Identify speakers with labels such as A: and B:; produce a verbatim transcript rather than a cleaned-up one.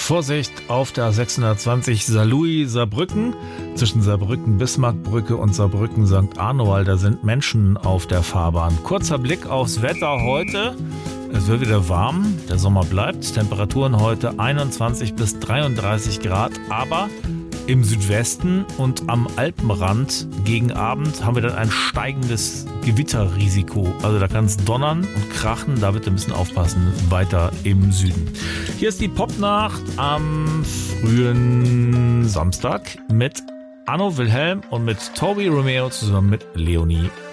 A: Vorsicht auf der sechshundertzwanzig Saarlouis-Saarbrücken. Zwischen Saarbrücken-Bismarckbrücke und Saarbrücken-Sankt Arnold, da sind Menschen auf der Fahrbahn. Kurzer Blick aufs Wetter heute. Es wird wieder warm, der Sommer bleibt. Temperaturen heute einundzwanzig bis dreiunddreißig Grad, aber im Südwesten und am Alpenrand gegen Abend haben wir dann ein steigendes Gewitterrisiko. Also da kann es donnern und krachen, da wird ein bisschen aufpassen, weiter im Süden. Hier ist die Popnacht am frühen Samstag mit Anno Wilhelm und mit Toby Romeo zusammen mit Leonie